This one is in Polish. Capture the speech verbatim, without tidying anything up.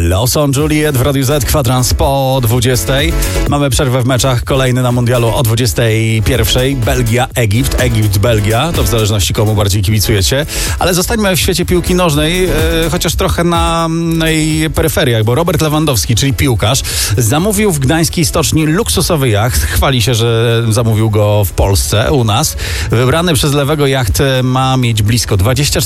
Lawson Juliet w Radiu Z, kwadrans po dwudziestej. Mamy przerwę w meczach, kolejny na mundialu o dwudziestej pierwszej. Belgia, Egipt, Egipt, Belgia. To w zależności komu bardziej kibicujecie. Ale zostańmy w świecie piłki nożnej, yy, chociaż trochę na jej peryferiach, bo Robert Lewandowski, czyli piłkarz, zamówił w gdańskiej stoczni luksusowy jacht. Chwali się, że zamówił go w Polsce, u nas. Wybrany przez lewego jacht ma mieć blisko dwadzieścia